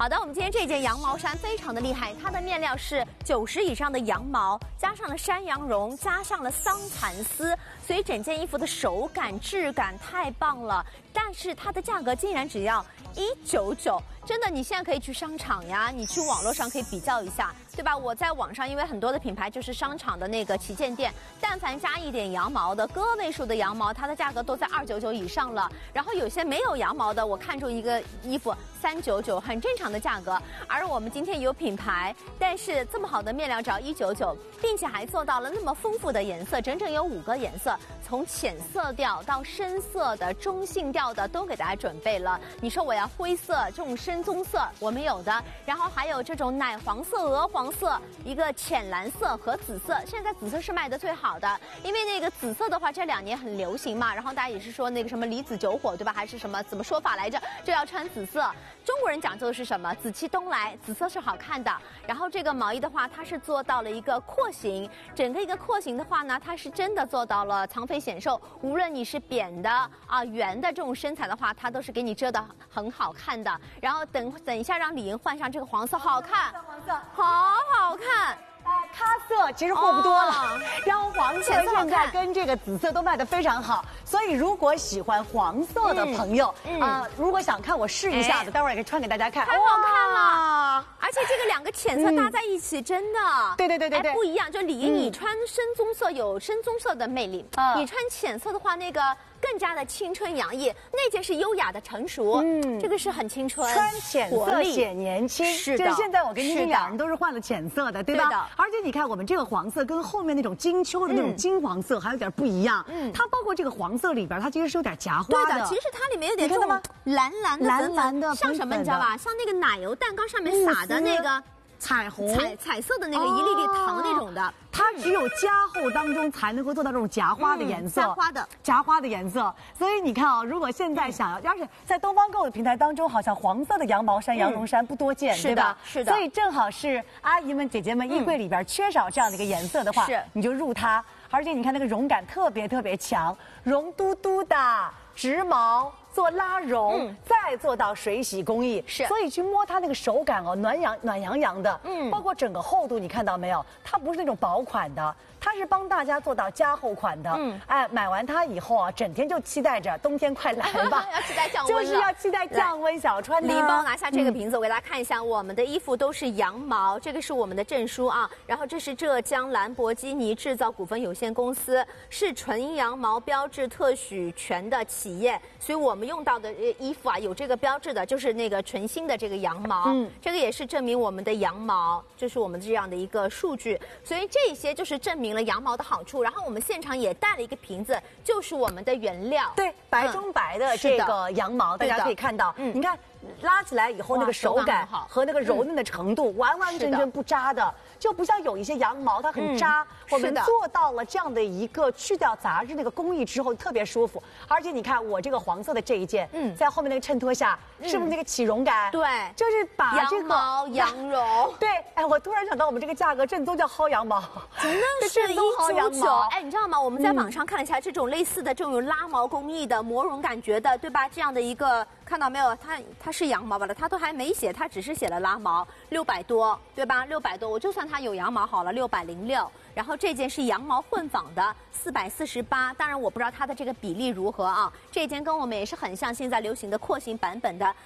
好的，我们今天这件羊毛衫非常的厉害，它的面料是90以上的羊毛，加上了山羊绒，加上了桑蚕丝，所以整件衣服的手感、质感太棒了。但是它的价格竟然只要199，真的，你现在可以去商场呀，你去网络上可以比较一下，对吧？我在网上，因为很多的品牌就是商场的那个旗舰店，但凡加一点羊毛的个位数的羊毛，它的价格都在299以上了。然后有些没有羊毛的，我看中一个衣服399，很正常的价格。而我们今天有品牌，但是这么好的面料只要199，并且还做到了那么丰富的颜色，整整有5个颜色，从浅色调到深色的、中性调的都给大家准备了。你说我要灰色这种深棕色，我们有的，然后还有这种奶黄色、鹅黄色，一个浅蓝色和紫色。现在紫色是卖的最好的，因为那个紫色的话这2年很流行嘛，然后大家也是说那个什么离子9火，对吧？还是什么怎么说法来着？就要穿紫色。中国人讲究的是什么？紫气东来，紫色是好看的。然后这个毛衣的话，它是做到了一个廓形，整个一个廓形的话呢，它是真的做到了藏肥显瘦。无论你是扁的啊、圆的这种身材的话，它都是给你遮的很好看的。然后等一下让李莹换上这个黄色，好看， 黄色， 好好看。 咖色其实货不多了，然后黄色现在跟这个紫色都卖得非常好，所以如果喜欢黄色的朋友，如果想看我试一下的，待会儿也可以穿给大家看， 太好看了，而且这个2个浅色搭在一起，真的，对，不一样。就李莹，你穿深棕色有深棕色的魅力，你穿浅色的话，那个更加的青春洋溢。那件是优雅的成熟，这个是很青春， 穿浅色显年轻。 是的， 就是现在我跟妮妮2人都是换了浅色的，对吧？ 对的。 而且你看，我们这个黄色跟后面那种金秋的那种金黄色还有点不一样。它包括这个黄色里边，它其实是有点夹花的。 对的，其实它里面有点这种蓝蓝的，像什么你知道吧？像那个奶油蛋糕上面撒的那个彩虹彩色的那个一粒粒糖那种的。 它只有加厚当中才能够做到这种夹花的颜色，夹花的颜色。所以你看啊，如果现在想要，而且在东方购物平台当中，好像黄色的羊毛衫、羊绒衫不多见，对吧？ 是的。 所以正好是阿姨们、姐姐们衣柜里边缺少这样的一个颜色的话，你就入它。而且你看那个绒感特别强，绒嘟嘟的直毛。做拉绒，再做到水洗工艺，所以去摸它那个手感哦，暖洋洋的，包括整个厚度，你看到没有？它不是那种薄款的，它是帮大家做到加厚款的。哎，买完它以后啊，整天就期待着冬天快来吧， 要期待降温了， 就是要期待降温小穿的。 李莹帮我拿下这个瓶子，我给大家看一下，我们的衣服都是羊毛，这个是我们的证书啊，然后这是浙江兰博基尼制造股份有限公司，是纯羊毛标志特许权的企业，所以我们用到的衣服啊，有这个标志的，就是那个纯新的这个羊毛，这个也是证明我们的羊毛，就是我们这样的一个数据，所以这些就是证明了羊毛的好处。然后我们现场也带了一个瓶子，就是我们的原料， 对，白中白的这个羊毛，大家可以看到，你看拉起来以后那个手感和那个柔嫩的程度，完完全全不扎的。就不像有一些羊毛它很扎，我们做到了这样的一个去掉杂质那个工艺之后特别舒服，而且你看我这个黄色的这一件，在后面那个衬托下，是不是那个起绒感？ 对， 就是把这个羊毛羊绒。 对，哎，我突然想到我们这个价格正宗叫薅羊毛， 真的是199。哎，你知道吗？我们在网上看了一下，这种类似的这种拉毛工艺的磨绒感觉的，对吧？这样的一个看到没有？它是羊毛吧了，它都还没写，它只是写了拉毛，600多，对吧？600多，我就算它有羊毛好了，606。然后这件是羊毛混纺的，448。当然我不知道它的这个比例如何啊。这件跟我们也是很像现在流行的廓形版本的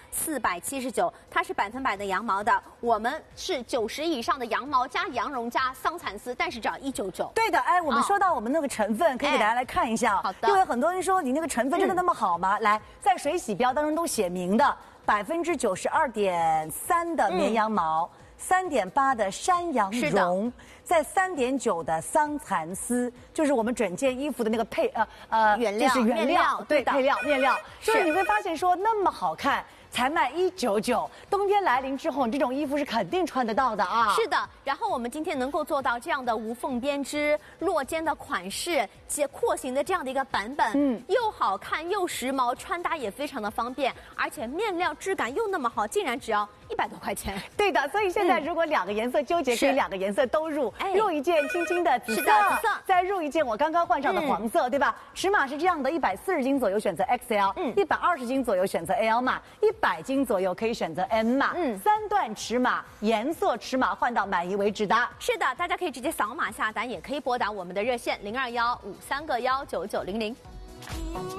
，479。它是100%的羊毛的，我们是90以上的羊毛加羊绒加桑蚕丝，但是只要199。 对的，哎，我们说到我们那个成分，可以给大家来看一下。 好的。 因为很多人说你那个成分真的那么好吗？来，在水洗标当中都写明的，92.3%的绵羊毛。3.8的山羊绒，在3.9的桑蚕丝，就是我们整件衣服的那个原料， 就是原料，对，配料面料，所以你会发现说那么好看。才卖199，冬天来临之后，你这种衣服是肯定穿得到的啊。 是的，然后我们今天能够做到这样的无缝编织、落肩的款式、廓形的这样的一个版本，又好看又时髦，穿搭也非常的方便，而且面料质感又那么好，竟然只要 100多块钱。 对的，所以现在如果2个颜色纠结，可以2个颜色都入，入一件轻轻的紫色，再入一件我刚刚换上的黄色，对吧？尺码是这样的，140斤左右选择 XL，120斤左右选择 L 码，100斤左右可以选择 M 码，3段尺码，颜色尺码换到满意为止的。 是的，大家可以直接扫码下单，也可以拨打我们的热线0215319900。